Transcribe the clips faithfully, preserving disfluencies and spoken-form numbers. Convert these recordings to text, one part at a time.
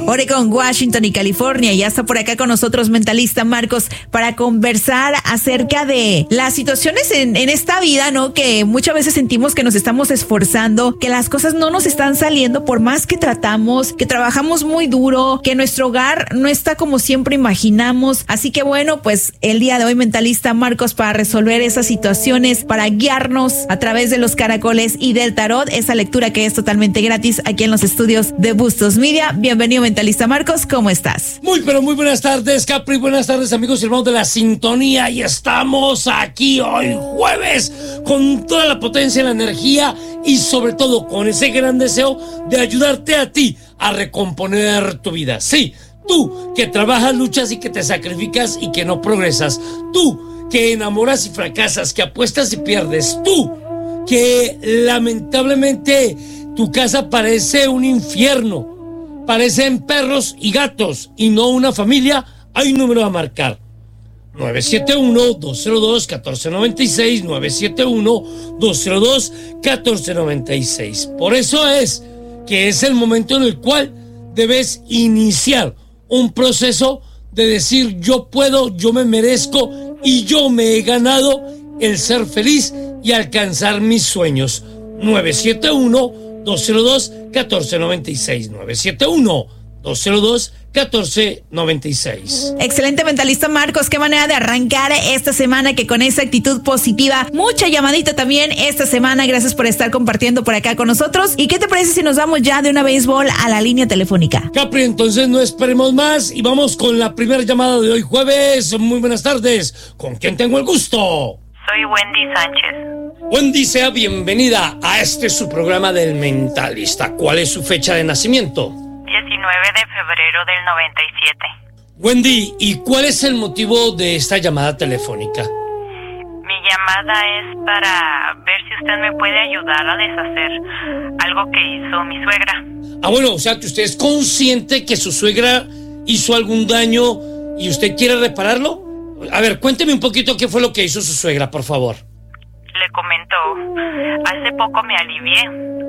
Oregon, Washington y California. Ya está por acá con nosotros mentalista Marcos para conversar acerca de las situaciones en, en esta vida, ¿no? Que muchas veces sentimos que nos estamos esforzando, que las cosas no nos están saliendo por más que tratamos, que trabajamos muy duro, que nuestro hogar no está como siempre imaginamos. Así que bueno, pues el día de hoy mentalista Marcos para resolver esas situaciones, para guiarnos a través de los caracoles y del tarot, esa lectura que es totalmente gratis aquí en los estudios de Bustos Media. Bienvenido mentalista Marcos, ¿cómo estás? Muy pero muy buenas tardes, Capri, buenas tardes amigos y hermanos de la sintonía, y estamos aquí hoy jueves con toda la potencia, la energía y sobre todo con ese gran deseo de ayudarte a ti a recomponer tu vida. Sí, tú que trabajas, luchas y que te sacrificas y que no progresas, tú que enamoras y fracasas, que apuestas y pierdes, tú que lamentablemente tu casa parece un infierno, parecen perros y gatos y no una familia. Hay un número a marcar: nueve siete uno, dos cero dos, uno cuatro nueve seis, nueve siete uno, dos cero dos, uno cuatro nueve seis. Por eso es que es el momento en el cual debes iniciar un proceso de decir: yo puedo, yo me merezco y yo me he ganado el ser feliz y alcanzar mis sueños. nueve siete uno, dos cero dos, uno cuatro nueve seis, nueve siete uno, dos cero dos, uno cuatro nueve seis. Excelente mentalista Marcos, qué manera de arrancar esta semana, que con esa actitud positiva, mucha llamadita también esta semana. Gracias por estar compartiendo por acá con nosotros. ¿Y qué te parece si nos vamos ya de una béisbol a la línea telefónica? Capri, entonces no esperemos más y vamos con la primera llamada de hoy jueves. Muy buenas tardes, ¿con quién tengo el gusto? Soy Wendy Sánchez. Wendy, sea bienvenida a este su programa del mentalista. ¿Cuál es su fecha de nacimiento? diecinueve de febrero del noventa y siete. Wendy, ¿y cuál es el motivo de esta llamada telefónica? Mi llamada es para ver si usted me puede ayudar a deshacer algo que hizo mi suegra. Ah, bueno, o sea que usted es consciente que su suegra hizo algún daño y usted quiere repararlo. A ver, cuénteme un poquito qué fue lo que hizo su suegra, por favor. Le comento, hace poco me alivié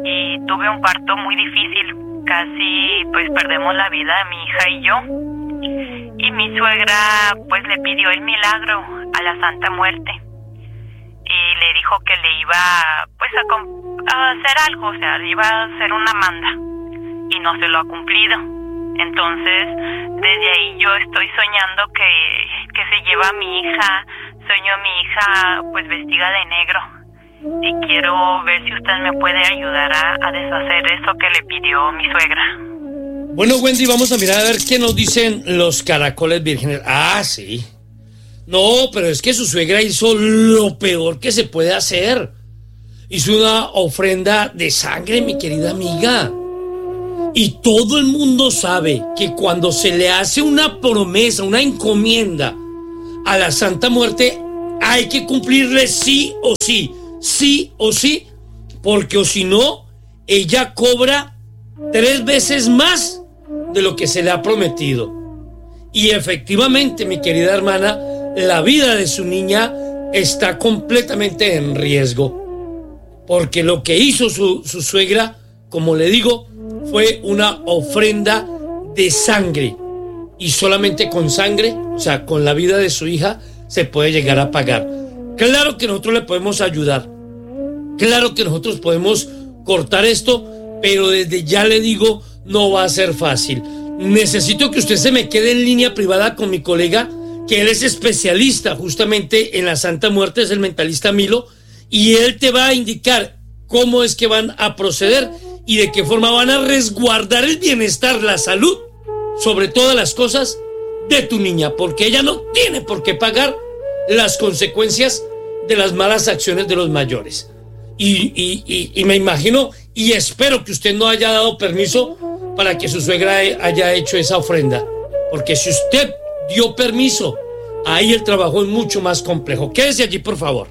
y tuve un parto muy difícil. Casi pues perdemos la vida mi hija y yo. Y mi suegra pues le pidió el milagro a la Santa Muerte. Y le dijo que le iba pues a, a hacer algo, o sea, le iba a hacer una manda. Y no se lo ha cumplido. Entonces, desde ahí yo estoy soñando que, que se lleva a mi hija. Sueño a mi hija pues vestida de negro. Y quiero ver si usted me puede ayudar a, a deshacer eso que le pidió mi suegra. Bueno, Wendy, vamos a mirar a ver qué nos dicen los caracoles vírgenes. Ah, sí. No, pero es que su suegra hizo lo peor que se puede hacer. Hizo una ofrenda de sangre, mi querida amiga. Y todo el mundo sabe que cuando se le hace una promesa, una encomienda a la Santa Muerte, hay que cumplirle sí o sí. Sí o sí, porque o si no, ella cobra tres veces más de lo que se le ha prometido. Y efectivamente, mi querida hermana, la vida de su niña está completamente en riesgo, porque lo que hizo su, su suegra, como le digo, fue una ofrenda de sangre, y solamente con sangre, o sea, con la vida de su hija, se puede llegar a pagar. Claro que nosotros le podemos ayudar, claro que nosotros podemos cortar esto, pero desde ya le digo, no va a ser fácil. Necesito que usted se me quede en línea privada con mi colega, que él es especialista justamente en la Santa Muerte, es el mentalista Milo, y él te va a indicar cómo es que van a proceder y de qué forma van a resguardar el bienestar, la salud, sobre todas las cosas, de tu niña, porque ella no tiene por qué pagar las consecuencias de las malas acciones de los mayores. Y, y, y, y me imagino y espero que usted no haya dado permiso para que su suegra haya hecho esa ofrenda, porque si usted dio permiso, ahí el trabajo es mucho más complejo. Quédese allí, por favor.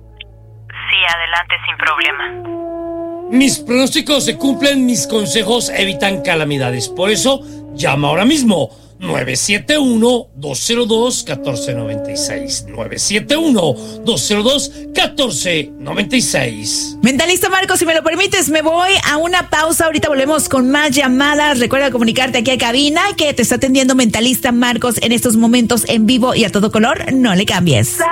Sí, adelante, sin problema. Mis pronósticos se cumplen, mis consejos evitan calamidades. Por eso, llama ahora mismo. nueve siete uno, dos cero dos, uno cuatro nueve seis. nueve siete uno, dos cero dos, uno cuatro nueve seis. Mentalista Marcos, si me lo permites, me voy a una pausa. Ahorita volvemos con más llamadas. Recuerda comunicarte aquí a cabina, que te está atendiendo Mentalista Marcos en estos momentos en vivo y a todo color. No le cambies.